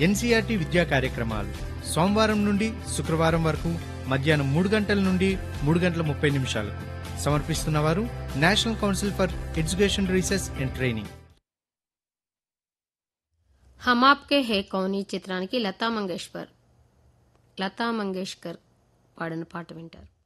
NCERT విద్యా కార్యక్రమాలు సోమవారం నుండి శుక్రవారం వరకు మధ్యాహ్నం 3 గంటల నుండి 3:30 సమర్పిస్తున్నవారు national council for education research and training. హమ్ ఆప్కే హే కౌన్ ఈ చిత్రానికి లతా మంగేష్కర్ పాడిన పాట వింటారు.